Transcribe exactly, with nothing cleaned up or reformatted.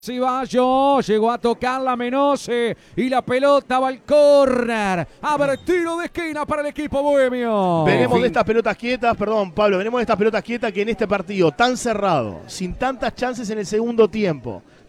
Ceballos llegó a tocar la Menose y la pelota va al córner. A ver, tiro de esquina para el equipo bohemio. Veremos de estas pelotas quietas, perdón Pablo, veremos de estas pelotas quietas que en este partido tan cerrado, sin tantas chances en el segundo tiempo,